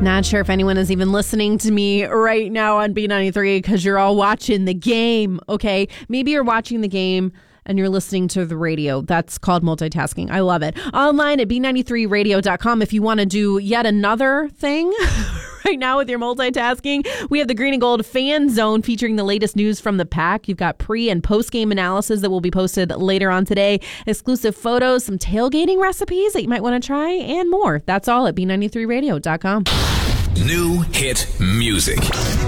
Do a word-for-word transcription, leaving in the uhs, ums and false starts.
Not sure if anyone is even listening to me right now on B ninety-three because you're all watching the game, okay? Maybe you're watching the game and you're listening to the radio. That's called multitasking. I love it. Online at B ninety-three radio dot com if you want to do yet another thing right now with your multitasking. We have the Green and Gold Fan Zone featuring the latest news from the pack. You've got pre- and post-game analysis that will be posted later on today. Exclusive photos, some tailgating recipes that you might want to try, and more. That's all at B ninety-three radio dot com. New hit music.